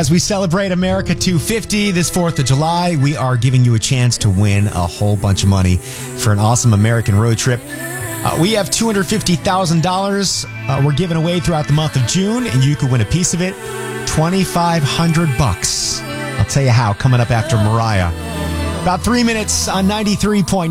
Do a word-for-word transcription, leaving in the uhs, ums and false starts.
As we celebrate America two fifty this fourth of July, we are giving you a chance to win a whole bunch of money for an awesome American road trip. Uh, we have two hundred fifty thousand dollars uh, we're giving away throughout the month of June, and you could win a piece of it. twenty-five hundred bucks. I'll tell you how, coming up after Mariah. About three minutes on ninety-three point nine.